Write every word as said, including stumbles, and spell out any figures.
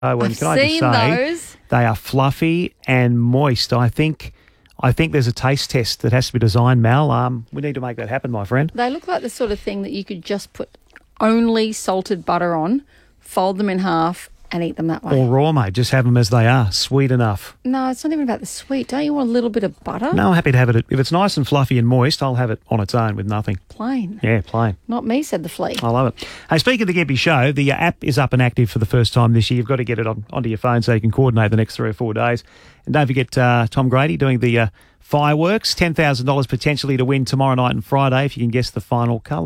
Oh, and I've can I just seen say, those. they are fluffy and moist. I think I think there's a taste test that has to be designed, Mal. Um, we need to make that happen, my friend. They look like the sort of thing that you could just put only salted butter on, fold them in half and eat them that way. Or raw, mate. Just have them as they are, sweet enough. No, it's not even about the sweet. Don't you want a little bit of butter? No, I'm happy to have it. If it's nice and fluffy and moist, I'll have it on its own with nothing. Plain. Yeah, plain. Not me, said the flea. I love it. Hey, speaking of the Gimpy Show, the app is up and active for the first time this year. You've got to get it on, onto your phone so you can coordinate the next three or four days. And don't forget uh, Tom Grady doing the uh, fireworks. ten thousand dollars potentially to win tomorrow night and Friday if you can guess the final colour.